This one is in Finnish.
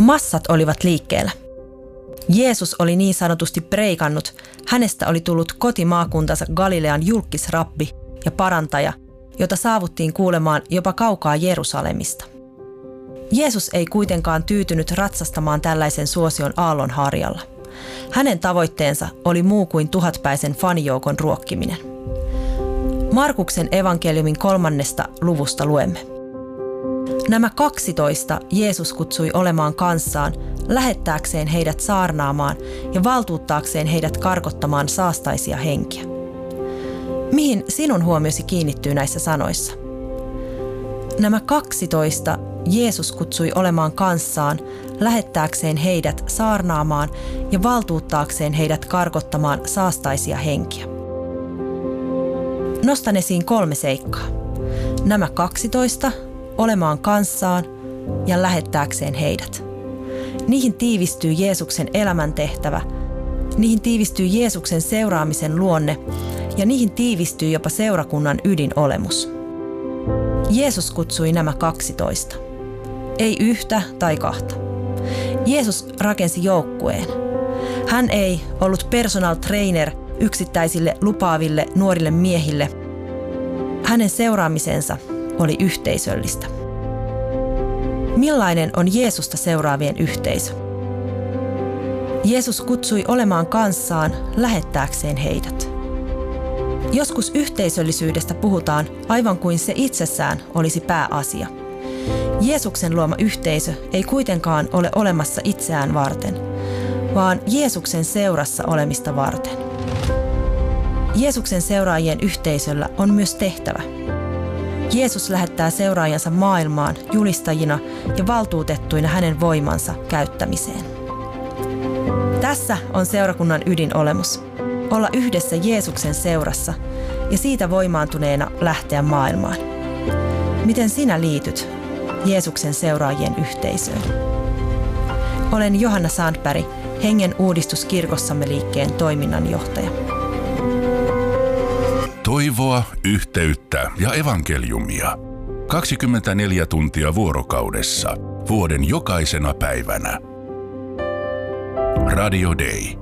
Massat olivat liikkeellä. Jeesus oli niin sanotusti preikannut, hänestä oli tullut kotimaakuntansa Galilean julkkisrabbi ja parantaja, jota saavuttiin kuulemaan jopa kaukaa Jerusalemista. Jeesus ei kuitenkaan tyytynyt ratsastamaan tällaisen suosion aallonharjalla. Hänen tavoitteensa oli muu kuin 1000-päisen fanijoukon ruokkiminen. Markuksen evankeliumin 3. luvusta luemme. Nämä 12 Jeesus kutsui olemaan kanssaan, lähettääkseen heidät saarnaamaan ja valtuuttaakseen heidät karkottamaan saastaisia henkiä. Mihin sinun huomiosi kiinnittyy näissä sanoissa? Nämä 12 Jeesus kutsui olemaan kanssaan, lähettääkseen heidät saarnaamaan ja valtuuttaakseen heidät karkottamaan saastaisia henkiä. Nostan esiin 3 seikkaa. Nämä 12 olemaan kanssaan ja lähettääkseen heidät. Niihin tiivistyy Jeesuksen elämäntehtävä, niihin tiivistyy Jeesuksen seuraamisen luonne ja niihin tiivistyy jopa seurakunnan ydinolemus. Jeesus kutsui nämä 12. Ei yhtä tai kahta. Jeesus rakensi joukkueen. Hän ei ollut personal trainer yksittäisille lupaaville nuorille miehille. Hänen seuraamisensa oli yhteisöllistä. Millainen on Jeesusta seuraavien yhteisö? Jeesus kutsui olemaan kanssaan lähettääkseen heidät. Joskus yhteisöllisyydestä puhutaan aivan kuin se itsessään olisi pääasia. Jeesuksen luoma yhteisö ei kuitenkaan ole olemassa itseään varten, vaan Jeesuksen seurassa olemista varten. Jeesuksen seuraajien yhteisöllä on myös tehtävä. Jeesus lähettää seuraajansa maailmaan julistajina ja valtuutettuina hänen voimansa käyttämiseen. Tässä on seurakunnan ydinolemus. Olla yhdessä Jeesuksen seurassa ja siitä voimaantuneena lähteä maailmaan. Miten sinä liityt Jeesuksen seuraajien yhteisöön? Olen Johanna Sandberg, Hengen uudistuskirkossamme liikkeen toiminnanjohtaja. Toivoa, yhteyttä ja evankeliumia. 24 tuntia vuorokaudessa, vuoden jokaisena päivänä. Radio Day.